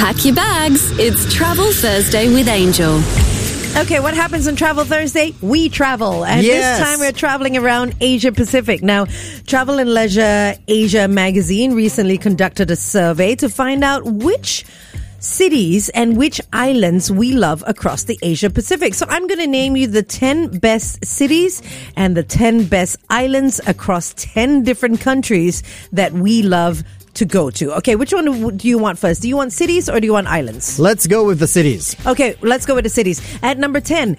Pack your bags. It's Travel Thursday with Angel. Okay, what happens on Travel Thursday? We travel. And Yes. this time we're traveling around Asia Pacific. Now, Travel and Leisure Asia magazine recently conducted a survey to find out which cities and which islands we love across the Asia Pacific. So I'm going to name you the 10 best cities and the 10 best islands across 10 different countries that we love to go to. Okay, which one do you want first? Do you want cities or do you want islands? Let's go with the cities. Okay, let's go with the cities. At number 10,